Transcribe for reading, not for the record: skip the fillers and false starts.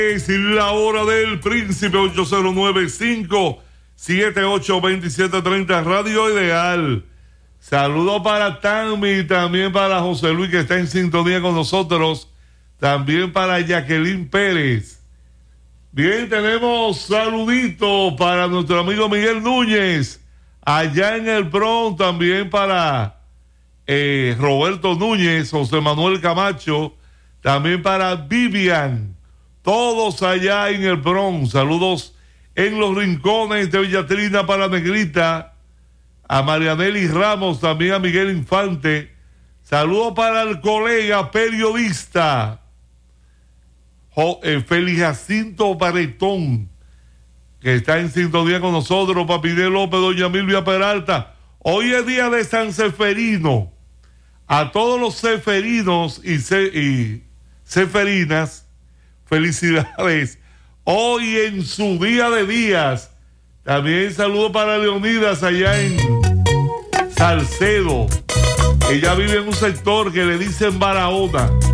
Es la hora del príncipe. 809-578-2730 Radio Ideal. Saludos para Tammy y también para José Luis, que está en sintonía con nosotros. También para Jacqueline Pérez. Bien, tenemos saluditos para nuestro amigo Miguel Núñez allá en el Bronx. También para Roberto Núñez, José Manuel Camacho. También para Vivian. Todos allá en el Bronx. Saludos en los rincones de Villatrina para Negrita. A Marianely Ramos, también a Miguel Infante. Saludos para el colega periodista Félix Jacinto Baretón, que está en sintonía con nosotros. Papinel López, doña Milvia Peralta. Hoy es día de San Seferino. A todos los seferinos y seferinas, felicidades hoy en su día de días. También saludo para Leonidas allá en Salcedo. Ella vive en un sector que le dicen Barahona.